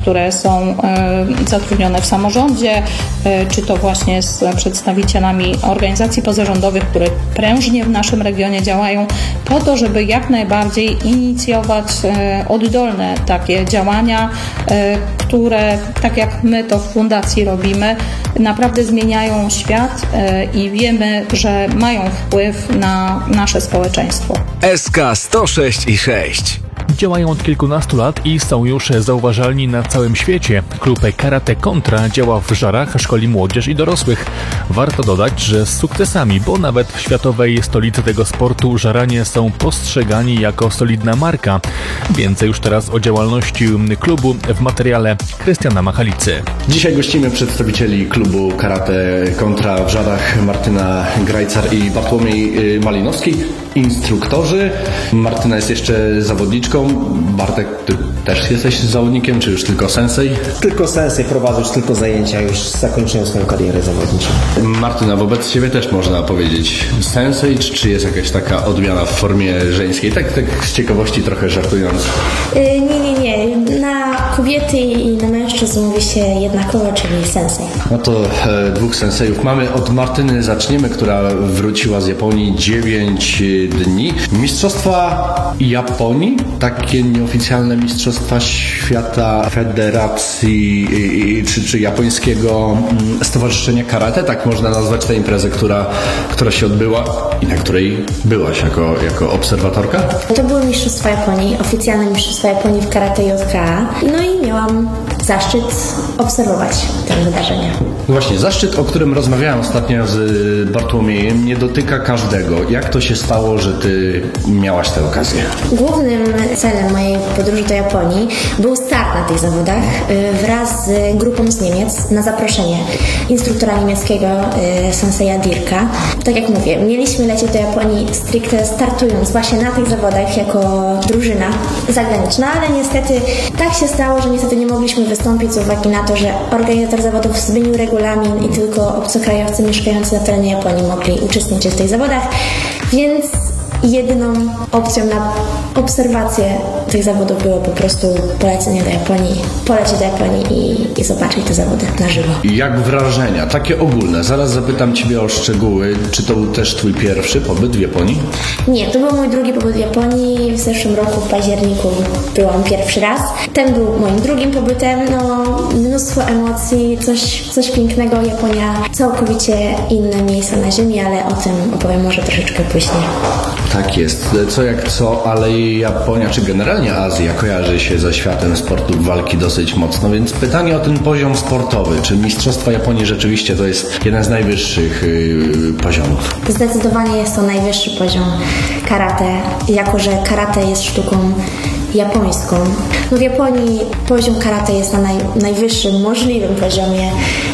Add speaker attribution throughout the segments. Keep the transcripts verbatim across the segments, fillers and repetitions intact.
Speaker 1: które są zatrudnione w samorządzie, czy to właśnie z przedstawicielami organizacji pozarządowych, które prężnie w naszym regionie działają, po to, żeby jak najbardziej inicjować oddolne takie działania, które, tak jak my to w fundacji robimy, naprawdę zmieniają świat i wiemy, że mają wpływ na nasze społeczeństwo.
Speaker 2: S K sto sześć i sześć.
Speaker 3: Działają od kilkunastu lat i są już zauważalni na całym świecie. Klub Karate Kontra działa w Żarach, szkoli młodzież i dorosłych. Warto dodać, że z sukcesami, bo nawet w światowej stolicy tego sportu Żaranie są postrzegani jako solidna marka. Więcej już teraz o działalności klubu w materiale Krystiana Machalicy.
Speaker 4: Dzisiaj gościmy przedstawicieli klubu Karate Kontra w Żarach, Martyna Grajcar i Bartłomiej Malinowski, instruktorzy. Martyna jest jeszcze zawodniczką. Bartek, ty też jesteś zawodnikiem, czy już tylko sensei?
Speaker 5: Tylko sensei, prowadzę już tylko zajęcia, już zakończyłem swoją karierę zawodniczą.
Speaker 4: Martyna, wobec ciebie też można powiedzieć sensei, czy, czy jest jakaś taka odmiana w formie żeńskiej? Tak, tak z ciekawości trochę żartując.
Speaker 6: Yy, nie, nie, nie. Na kobiety i na mężczyzn mówi się jednakowo, czyli sensei.
Speaker 4: No to e, dwóch sensejów mamy. Od Martyny zaczniemy, która wróciła z Japonii dziewięć dni. Mistrzostwa Japonii, takie nieoficjalne mistrzostwa świata Federacji czy, czy japońskiego Stowarzyszenia Karate, tak można nazwać tę imprezę, która, która się odbyła i na której byłaś jako, jako obserwatorka?
Speaker 6: To były mistrzostwa Japonii, oficjalne mistrzostwa Japonii w Karate J K A. No i miałam zaszczyt obserwować te wydarzenia.
Speaker 4: No właśnie, zaszczyt, o którym rozmawiałem ostatnio z Bartłomiejem, nie dotyka każdego. Jak to się stało, że ty miałaś tę okazję?
Speaker 6: Głównym celem mojej podróży do Japonii był start na tych zawodach wraz z grupą z Niemiec na zaproszenie instruktora niemieckiego senseja Dirka. Tak jak mówię, mieliśmy lecieć do Japonii stricte startując właśnie na tych zawodach jako drużyna zagraniczna, ale niestety tak się stało, że niestety nie mogliśmy wystąpić z uwagi na to, że organizator zawodów zmienił regulamin i tylko obcokrajowcy mieszkający na terenie Japonii mogli uczestniczyć w tych zawodach, więc jedyną opcją na obserwację tych zawodów było po prostu polecenie do Japonii, polecieć do Japonii i, i zobaczyć te zawody na żywo.
Speaker 4: I jak wrażenia? Takie ogólne. Zaraz zapytam ciebie o szczegóły. Czy to był też twój pierwszy pobyt w Japonii?
Speaker 6: Nie, to był mój drugi pobyt w Japonii. W zeszłym roku w październiku byłam pierwszy raz. Ten był moim drugim pobytem. No, mnóstwo emocji, coś, coś pięknego. Japonia, całkowicie inne miejsce na ziemi, ale o tym opowiem może troszeczkę później.
Speaker 4: Tak jest. Co jak co, ale Japonia, czy generalnie Azja kojarzy się ze światem sportów walki dosyć mocno, więc pytanie o ten poziom sportowy. Czy Mistrzostwa Japonii rzeczywiście to jest jeden z najwyższych yy, poziomów?
Speaker 6: Zdecydowanie jest to najwyższy poziom karate, jako że karate jest sztuką japońską. No w Japonii poziom karate jest na naj, najwyższym możliwym poziomie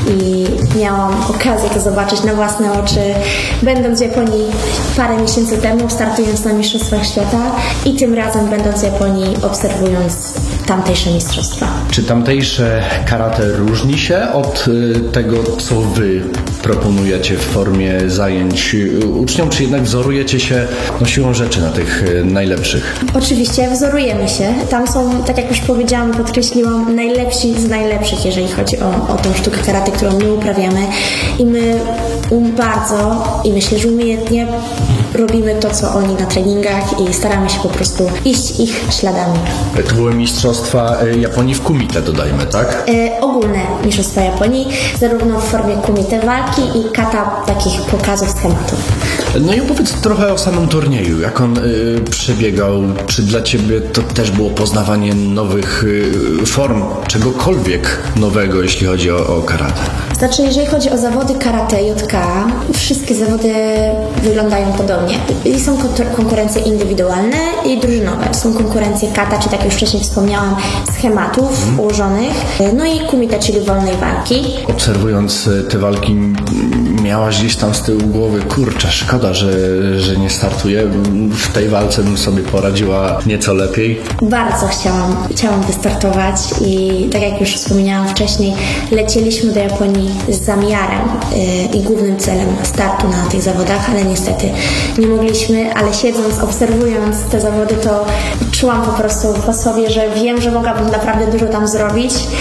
Speaker 6: i miałam okazję to zobaczyć na własne oczy, będąc w Japonii parę miesięcy temu, startując na Mistrzostwach Świata i tym razem będąc w Japonii, obserwując tamtejsze mistrzostwa.
Speaker 4: Czy tamtejsze karate różni się od tego, co wy proponujecie w formie zajęć uczniom, czy jednak wzorujecie się no, siłą rzeczy na tych najlepszych?
Speaker 6: Oczywiście wzorujemy się. Tam są, tak jak już powiedziałam, podkreśliłam, najlepsi z najlepszych, jeżeli chodzi o, o tą sztukę karate, którą my uprawiamy i my um, bardzo i myślę, że umiejętnie robimy to, co oni na treningach i staramy się po prostu iść ich śladami.
Speaker 4: To były mistrzostwa Japonii w kumite, dodajmy, tak?
Speaker 6: E, ogólne mistrzostwa Japonii, zarówno w formie kumite walki i kata takich pokazów schematów.
Speaker 4: No i opowiedz trochę o samym turnieju, jak on y, przebiegał, czy dla ciebie to też było poznawanie nowych y, form, czegokolwiek nowego, jeśli chodzi o, o karate?
Speaker 6: Znaczy, jeżeli chodzi o zawody karate J K A, wszystkie zawody wyglądają podobnie. I są konkurencje indywidualne i drużynowe. Są konkurencje kata, czy tak jak już wcześniej wspomniałam, schematów hmm. ułożonych, no i kumite, czyli wolnej walki.
Speaker 4: Obserwując te walki, miałaś gdzieś tam z tyłu głowy, kurczę, szkoda, że, że nie startuję. W tej walce bym sobie poradziła nieco lepiej.
Speaker 6: Bardzo chciałam, chciałam wystartować i tak jak już wspomniałam wcześniej, lecieliśmy do Japonii z zamiarem yy, i głównym celem startu na tych zawodach, ale niestety nie mogliśmy, ale siedząc, obserwując te zawody, to czułam po prostu po sobie, że wiem, że mogłabym naprawdę dużo tam zrobić